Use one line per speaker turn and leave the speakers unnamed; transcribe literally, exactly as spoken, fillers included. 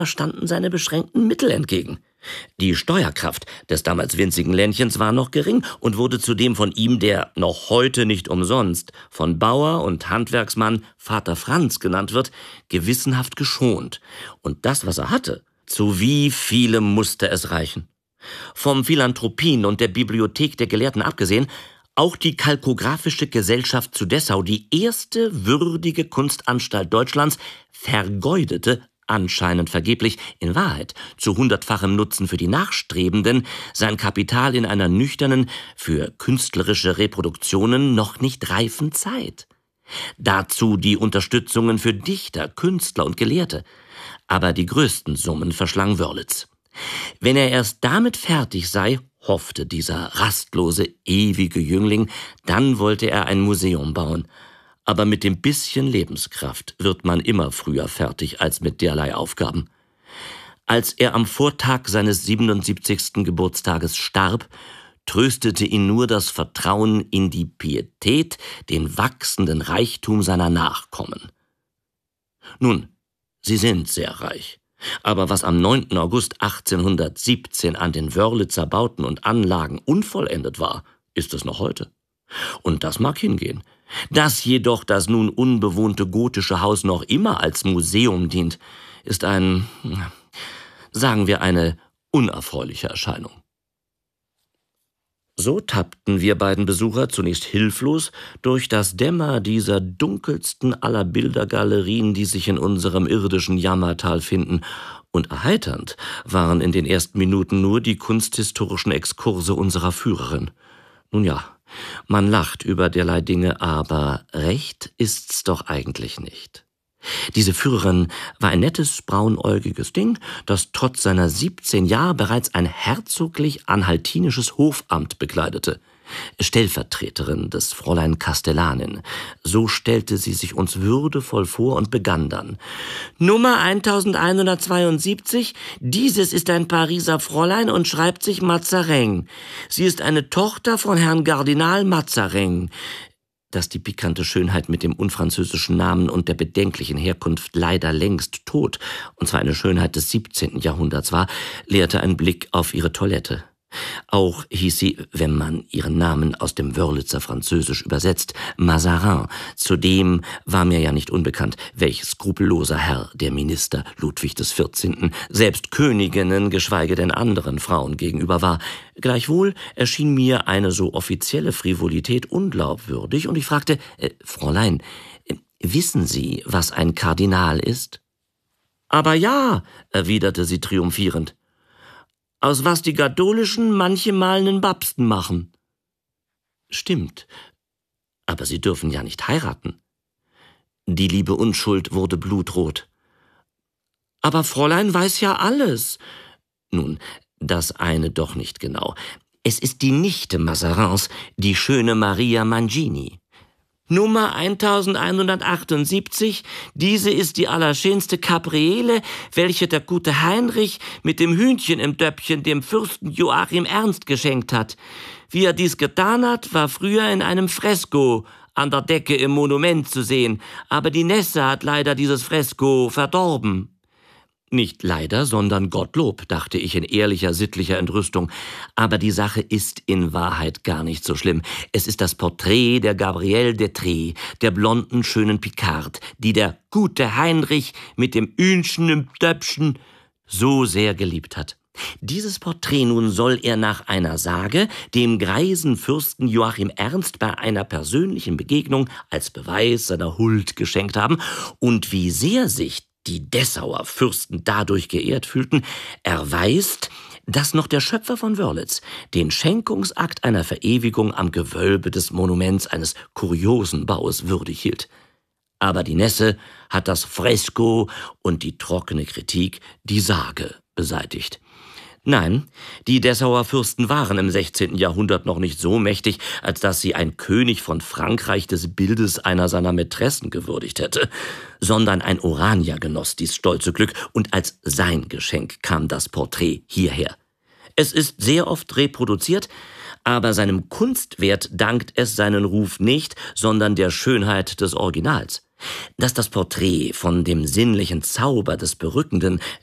standen seine beschränkten Mittel entgegen. Die Steuerkraft des damals winzigen Ländchens war noch gering und wurde zudem von ihm, der noch heute nicht umsonst von Bauer und Handwerksmann Vater Franz genannt wird, gewissenhaft geschont. Und das, was er hatte, zu wie vielem musste es reichen. Vom Philanthropien und der Bibliothek der Gelehrten abgesehen, auch die Kalkographische Gesellschaft zu Dessau, die erste würdige Kunstanstalt Deutschlands, vergeudete, anscheinend vergeblich, in Wahrheit zu hundertfachem Nutzen für die Nachstrebenden, sein Kapital in einer nüchternen, für künstlerische Reproduktionen noch nicht reifen Zeit. Dazu die Unterstützungen für Dichter, Künstler und Gelehrte. Aber die größten Summen verschlang Wörlitz. Wenn er erst damit fertig sei, hoffte dieser rastlose, ewige Jüngling, dann wollte er ein Museum bauen. Aber mit dem bisschen Lebenskraft wird man immer früher fertig als mit derlei Aufgaben. Als er am Vortag seines siebenundsiebzigsten Geburtstages starb, tröstete ihn nur das Vertrauen in die Pietät, den wachsenden Reichtum seiner Nachkommen. Nun, sie sind sehr reich. Aber was am neunten August achtzehnhundertsiebzehn an den Wörlitzer Bauten und Anlagen unvollendet war, ist es noch heute. Und das mag hingehen. Dass jedoch das nun unbewohnte gotische Haus noch immer als Museum dient, ist ein, sagen wir, eine unerfreuliche Erscheinung. So tappten wir beiden Besucher zunächst hilflos durch das Dämmer dieser dunkelsten aller Bildergalerien, die sich in unserem irdischen Jammertal finden, und erheiternd waren in den ersten Minuten nur die kunsthistorischen Exkurse unserer Führerin. Nun ja, man lacht über derlei Dinge, aber recht ist's doch eigentlich nicht. Diese Führerin war ein nettes, braunäugiges Ding, das trotz seiner siebzehn Jahre bereits ein herzoglich-anhaltinisches Hofamt bekleidete. Stellvertreterin des Fräulein Castellanin. So stellte sie sich uns würdevoll vor und begann dann. Nummer elfhundertzweiundsiebzig, dieses ist ein Pariser Fräulein und schreibt sich Mazareng. Sie ist eine Tochter von Herrn Kardinal Mazareng. Dass die pikante Schönheit mit dem unfranzösischen Namen und der bedenklichen Herkunft leider längst tot, und zwar eine Schönheit des siebzehnten Jahrhunderts war, lehrte ein Blick auf ihre Toilette. Auch hieß sie, wenn man ihren Namen aus dem Wörlitzer Französisch übersetzt, Mazarin. Zudem war mir ja nicht unbekannt, welch skrupelloser Herr der Minister Ludwig des vierzehnten selbst Königinnen, geschweige denn anderen Frauen gegenüber war. Gleichwohl erschien mir eine so offizielle Frivolität unglaubwürdig, und ich fragte, äh, Fräulein, äh, wissen Sie, was ein Kardinal ist? Aber ja, erwiderte sie triumphierend. Aus was die Katholischen manchemal nen Babsten machen. Stimmt, aber sie dürfen ja nicht heiraten. Die liebe Unschuld wurde blutrot. Aber Fräulein weiß ja alles. Nun, das eine doch nicht genau. Es ist die Nichte Mazarins, die schöne Maria Mangini. Nummer elfhundertachtundsiebzig, diese ist die allerschönste Capriele, welche der gute Heinrich mit dem Hühnchen im Döppchen dem Fürsten Joachim Ernst geschenkt hat. Wie er dies getan hat, war früher in einem Fresko an der Decke im Monument zu sehen, aber die Nässe hat leider dieses Fresko verdorben. Nicht leider, sondern Gottlob, dachte ich in ehrlicher, sittlicher Entrüstung. Aber die Sache ist in Wahrheit gar nicht so schlimm. Es ist das Porträt der Gabrielle d'Etrées, der blonden, schönen Picard, die der gute Heinrich mit dem Hühnchen im Töpfchen so sehr geliebt hat. Dieses Porträt nun soll er nach einer Sage dem greisen Fürsten Joachim Ernst bei einer persönlichen Begegnung als Beweis seiner Huld geschenkt haben, und wie sehr sich die Dessauer Fürsten dadurch geehrt fühlten, erweist, dass noch der Schöpfer von Wörlitz den Schenkungsakt einer Verewigung am Gewölbe des Monuments eines kuriosen Baues würdig hielt. Aber die Nässe hat das Fresko und die trockene Kritik die Sage beseitigt. Nein, die Dessauer Fürsten waren im sechzehnten Jahrhundert noch nicht so mächtig, als dass sie ein König von Frankreich des Bildes einer seiner Mätressen gewürdigt hätte, sondern ein Oranier genoss dies stolze Glück, und als sein Geschenk kam das Porträt hierher. Es ist sehr oft reproduziert, aber seinem Kunstwert dankt es seinen Ruf nicht, sondern der Schönheit des Originals. Dass das Porträt von dem sinnlichen Zauber des Berückenden,